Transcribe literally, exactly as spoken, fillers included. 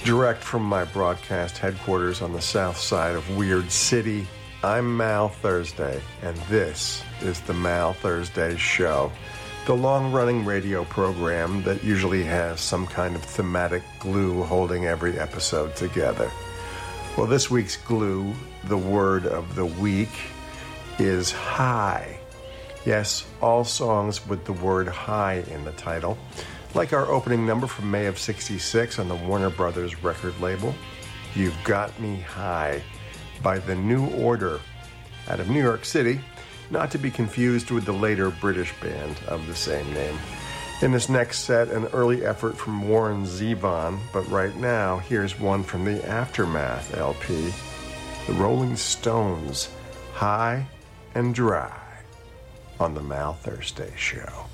Direct from my broadcast headquarters on the south side of Weird City, I'm Mal Thursday, and this is the Mal Thursday Show, the long-running radio program that usually has some kind of thematic glue holding every episode together. Well, this week's glue, the word of the week, is high. Yes, all songs with the word high in the title. Like our opening number from May of sixty-six on the Warner Brothers record label, You've Got Me High, by The New Order, out of New York City, not to be confused with the later British band of the same name. In this next set, an early effort from Warren Zevon, but right now, here's one from the Aftermath L P, The Rolling Stones, High and Dry, on the Mal Thursday Show.